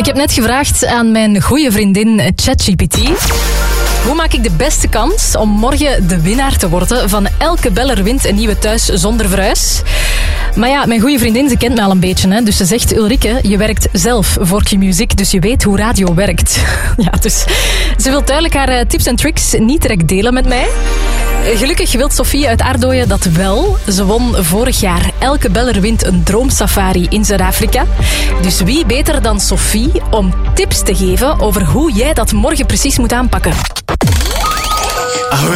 Ik heb net gevraagd aan mijn goede vriendin ChatGPT: hoe maak ik de beste kans om morgen de winnaar te worden van Elke Beller wint een nieuwe thuis zonder verhuis? Maar ja, mijn goede vriendin, ze kent mij al een beetje. Hè? Dus ze zegt: Ulrike, je werkt zelf voor Q-Music, dus je weet hoe radio werkt. Ja, dus ze wil duidelijk haar tips en tricks niet direct delen met mij. Gelukkig wil Sophie uit Aardooien dat wel. Ze won vorig jaar Elke Beller wint een droomsafari in Zuid-Afrika. Dus wie beter dan Sophie om tips te geven over hoe jij dat morgen precies moet aanpakken?